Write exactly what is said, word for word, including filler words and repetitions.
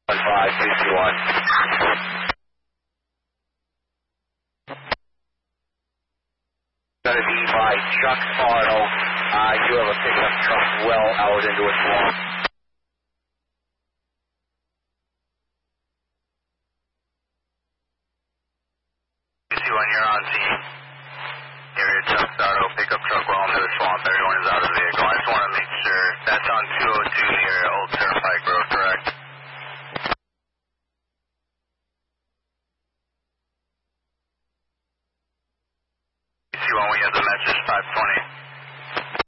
five two two one. Gonna be by Chuck Auto. Uh, you have a pickup truck well out into a swamp. two two one, you're on scene. Area Chuck Auto, pickup truck well into the swamp. Everyone is out of the vehicle. I just want to make sure that's on two oh two near Old Turnpike Road.